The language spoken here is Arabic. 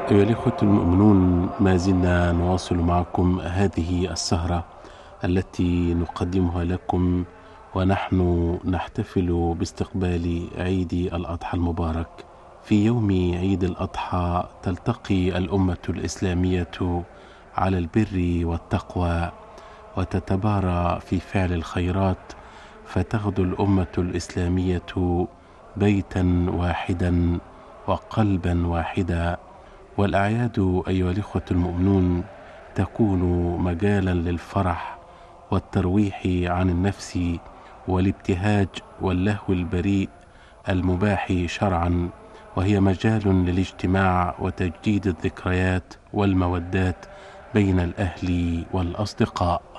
أيها الإخوة المؤمنون، ما زلنا نواصل معكم هذه السهرة التي نقدمها لكم ونحن نحتفل باستقبال عيد الأضحى المبارك. في يوم عيد الأضحى تلتقي الأمة الإسلامية على البر والتقوى وتتبارى في فعل الخيرات، فتغدو الأمة الإسلامية بيتا واحدا وقلبا واحدا. والأعياد أيها الإخوة المؤمنون تكون مجالا للفرح والترويح عن النفس والابتهاج واللهو البريء المباح شرعا، وهي مجال للاجتماع وتجديد الذكريات والمودات بين الأهل والأصدقاء.